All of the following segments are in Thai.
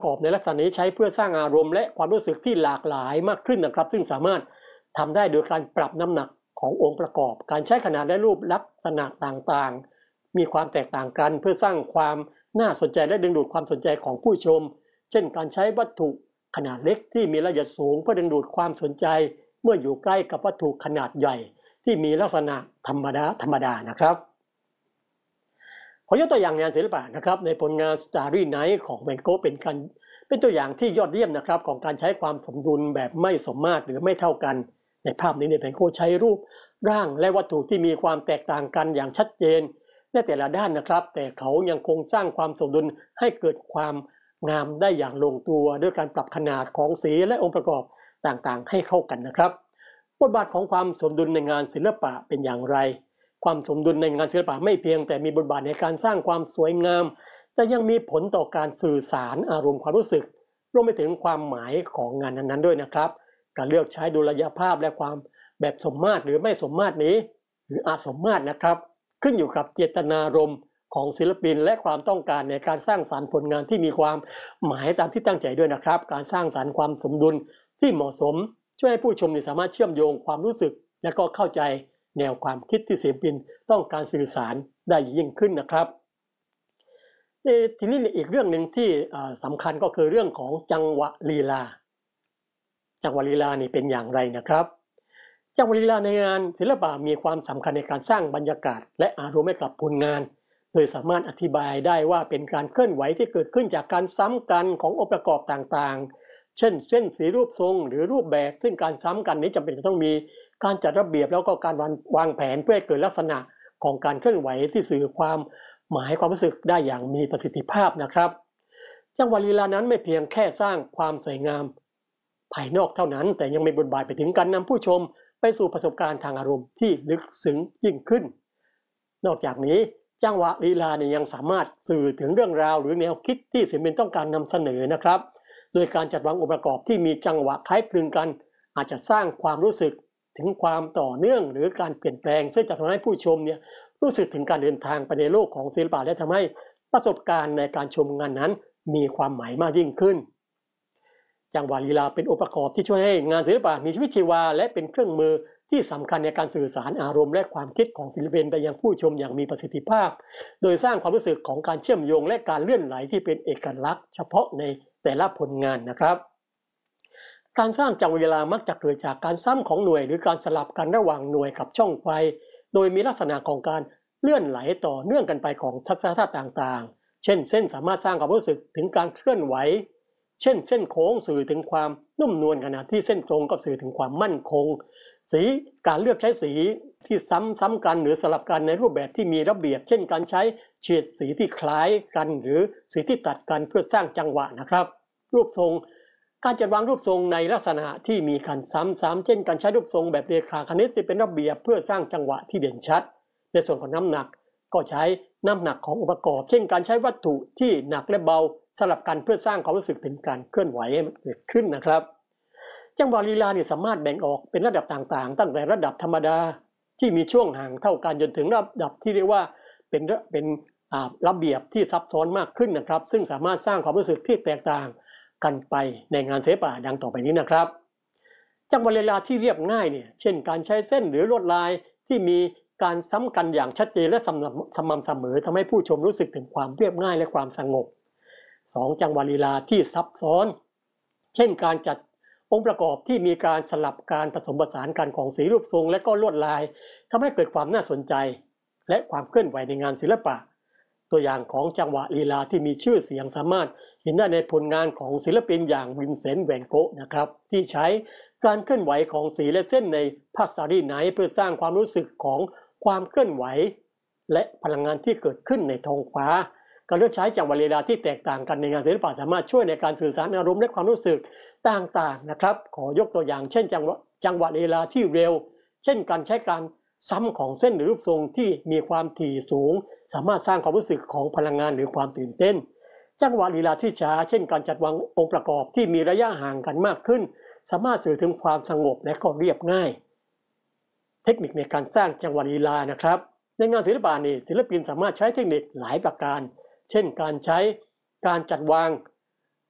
ประกอบในลักษณะนี้ใช้เพื่อสร้างอารมณ์และความรู้สึกที่หลากหลายมากขึ้นนะครับซึ่งสามารถทำได้โดยการปรับน้ำหนักขององค์ประกอบการใช้ขนาดและรูปลักษณะต่างๆมีความแตกต่างกันเพื่อสร้างความน่าสนใจและดึงดูดความสนใจของผู้ชมเช่นการใช้วัตถุขนาดเล็กที่มีละเอียดสูงเพื่อดึงดูดความสนใจเมื่ออยู่ใกล้กับวัตถุขนาดใหญ่ที่มีลักษณะธรรมดานะครับขอยกตัวอย่างงานศิลปะนะครับในผลงาน Starry Night ของแวนโกะเป็นตัวอย่างที่ยอดเยี่ยมนะครับของการใช้ความสมดุลแบบไม่สมมาตรหรือไม่เท่ากันในภาพนี้แวนโกะใช้รูปร่างและวัตถุที่มีความแตกต่างกันอย่างชัดเจนในแต่ละด้านนะครับแต่เขายังคงสร้างความสมดุลให้เกิดความงามได้อย่างลงตัวด้วยการปรับขนาดของสีและองค์ประกอบต่างๆให้เข้ากันนะครับบทบาทของความสมดุลในงานศิลปะเป็นอย่างไรความสมดุลในงานศิลปะไม่เพียงแต่มีบทบาทในการสร้างความสวยงามแต่ยังมีผลต่อการสื่อสารอารมณ์ความรู้สึกรวมไปถึงความหมายของงานนั้นๆด้วยนะครับการเลือกใช้ดุลยภาพและความแบบสมมาตรหรือไม่สมมาตรนี้หรืออสมมาตรนะครับขึ้นอยู่กับเจตนารมณ์ของศิลปินและความต้องการในการสร้างสรรค์ผลงานที่มีความหมายตามที่ตั้งใจด้วยนะครับการสร้างสรรค์ความสมดุลที่เหมาะสมช่วยให้ผู้ชมสามารถเชื่อมโยงความรู้สึกและก็เข้าใจแนวความคิดที่ศิลปินต้องการสื่อสารได้ยิ่งขึ้นนะครับทีนี้อีกเรื่องหนึ่งที่สำคัญก็คือเรื่องของจังหวะลีลาจังหวะลีลานี่เป็นอย่างไรนะครับจังหวะลีลาในงานศิลปะมีความสำคัญในการสร้างบรรยากาศและอารมณ์ให้กับผลงานโดยสามารถอธิบายได้ว่าเป็นการเคลื่อนไหวที่เกิดขึ้นจากการซ้ำกันขององค์ประกอบต่างๆเช่นเส้นสีรูปทรงหรือรูปแบบซึ่งการซ้ำกันนี้จำเป็นจะต้องมีการจัดระเบียบแล้วก็การวางแผนเพื่อให้เกิดลักษณะของการเคลื่อนไหวที่สื่อความหมายความรู้สึกได้อย่างมีประสิทธิภาพนะครับจังหวะลีลานั้นไม่เพียงแค่สร้างความสวยงามภายนอกเท่านั้นแต่ยังมีบทบาทไปถึงการนำผู้ชมไปสู่ประสบการณ์ทางอารมณ์ที่ลึกซึ้งยิ่งขึ้นนอกจากนี้จังหวะลีลาเนี่ยยังสามารถสื่อถึงเรื่องราวหรือแนวคิดที่ศิลปินต้องการนำเสนอนะครับโดยการจัดวางองค์ประกอบที่มีจังหวะคล้ายคลึงกันอาจจะสร้างความรู้สึกถึงความต่อเนื่องหรือการเปลี่ยนแปลงซึ่งจะทำให้ผู้ชมเนี่ยรู้สึกถึงการเดินทางไปในโลกของศิลปะและทำให้ประสบการณ์ในการชมงานนั้นมีความหมายมากยิ่งขึ้นจังหวะลีลาเป็นองค์ประกอบที่ช่วยให้งานศิลปะมีชีวิตชีวาและเป็นเครื่องมือที่สำคัญในการสื่อสารอารมณ์และความคิดของศิลปินไปยังผู้ชมอย่างมีประสิทธิภาพโดยสร้างความรู้สึกของการเชื่อมโยงและการเลื่อนไหลที่เป็นเอกลักษณ์เฉพาะในแต่ละผลงานนะครับการสร้างจังหวะลีลามักจะเกิดจากการซ้ำของหน่วยหรือการสลับกันระหว่างหน่วยกับช่องไฟโดยมีลักษณะของการเลื่อนไหลต่อเนื่องกันไปของทัศนคติต่างๆเช่นเส้นสามารถสร้างความรู้สึกถึงการเคลื่อนไหวเช่นเส้นโค้งสื่อถึงความนุ่มนวลขณะที่เส้นตรงก็สื่อถึงความมั่นคงสีการเลือกใช้สีที่ซ้ำกันหรือสลับกันในรูปแบบที่มีระเบียบเช่นการใช้เฉดสีที่คล้ายกันหรือสีที่ตัดกันเพื่อสร้างจังหวะนะครับรูปทรงการจัดวางรูปทรงในลักษณะที่มีการซ้ำเช่นการใช้รูปทรงแบบเรขาคณิตที่เป็นระเบียบเพื่อสร้างจังหวะที่เด่นชัดในส่วนของน้ำหนักก็ใช้น้ำหนักขององค์ประกอบเช่นการใช้วัตถุที่หนักและเบาสลับกันเพื่อสร้างความรู้สึกถึงการเคลื่อนไหวให้มันเกิดขึ้นนะครับจังหวะลีลาเนี่ยสามารถแบ่งออกเป็นระดับต่างๆตั้งแต่ระดับธรรมดาที่มีช่วงห่างเท่ากันจนถึงระดับที่เรียกว่าเป็นระเบียบที่ซับซ้อนมากขึ้นนะครับซึ่งสามารถสร้างความรู้สึกที่แตกต่างกันไปในงานศิลปะดังต่อไปนี้นะครับจังหวะลีลาที่เรียบง่ายเนี่ยเช่นการใช้เส้นหรือลวดลายที่มีการซ้ำกันอย่างชัดเจนและสม่ำเสมอทำให้ผู้ชมรู้สึกถึงความเรียบง่ายและความสงบ2จังหวะลีลาที่ซับซ้อนเช่นการจัดองค์ประกอบที่มีการสลับการผสมผสานกันของสีรูปทรงและก็ลวดลายทำให้เกิดความน่าสนใจและความเคลื่อนไหวในงานศิลปะตัวอย่างของจังหวะลีลาที่มีชื่อเสียงสามารถเห็นได้ในผลงานของศิลปินอย่างวินเซนต์ แวนโกะนะครับที่ใช้การเคลื่อนไหวของสีและเส้นในภาพ Starry Night เพื่อสร้างความรู้สึกของความเคลื่อนไหวและพลังงานที่เกิดขึ้นในท้องฟ้าการเลือกใช้จังหวะลีลาที่แตกต่างกันในงานศิลปะสามารถช่วยในการสื่อสารอารมณ์และความรู้สึกต่างๆนะครับขอยกตัวอย่างเช่นจังหวะลีลาที่เร็วเช่นการใช้การซ้ำของเส้นหรือรูปทรงที่มีความถี่สูงสามารถสร้างความรู้สึกของพลังงานหรือความตื่นเต้นจังหวะลีลาที่ช้าเช่นการจัดวางองค์ประกอบที่มีระยะห่างกันมากขึ้นสามารถสื่อถึงความสงบและก็เรียบง่ายเทคนิคในการสร้างจังหวะลีลานะครับในงานศิลปะนี่ศิลปินสามารถใช้เทคนิคหลายประการเช่นการใช้การจัดวาง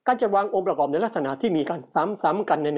การจัดวางองค์ประกอบในลักษณะที่มีการซ้ำกันใน